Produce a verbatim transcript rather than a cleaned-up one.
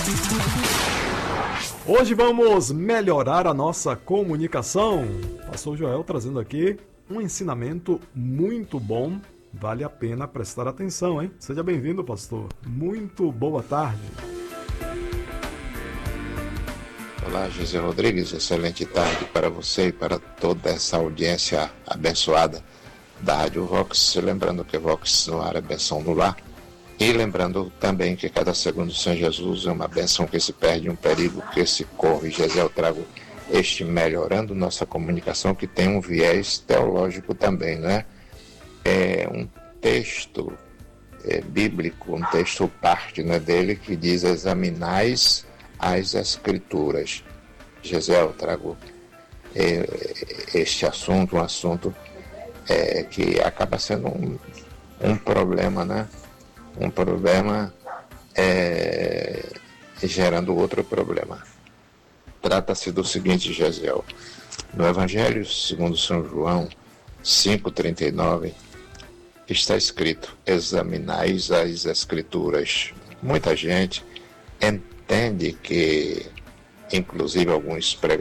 Hoje vamos melhorar a nossa comunicação. Pastor Joel trazendo aqui um ensinamento muito bom. Vale a pena prestar atenção, hein? Seja bem-vindo, pastor. Muito boa tarde. Olá, José Rodrigues. Excelente tarde para você e para toda essa audiência abençoada da Rádio Vox. Lembrando que Vox no ar é benção no lar. E lembrando também que cada segundo sem Jesus é uma bênção que se perde, um perigo que se corre. José, eu trago este melhorando nossa comunicação, que tem um viés teológico também, né? É um texto é, bíblico, um texto parte, né, dele, que diz: examinais as Escrituras. José, eu trago é, este assunto, um assunto é, que acaba sendo um, um problema, né? Um problema é, gerando outro problema. Trata-se do seguinte, Gesiel. No Evangelho segundo São João cinco, trinta e nove, está escrito: examinais as Escrituras. Muita gente entende que, inclusive alguns pregadores,